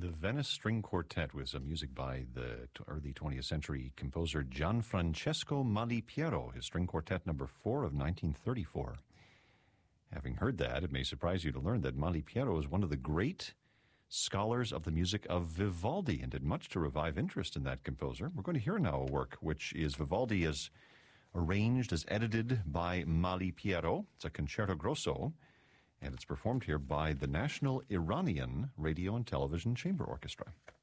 The Venice String Quartet was music by the early 20th century composer Gianfrancesco Malipiero, his String Quartet number 4 of 1934. Having heard that, it may surprise you to learn that Malipiero is one of the great scholars of the music of Vivaldi and did much to revive interest in that composer. We're going to hear now a work which is Vivaldi as arranged, as edited by Malipiero. It's a concerto grosso, and it's performed here by the National Iranian Radio and Television Chamber Orchestra.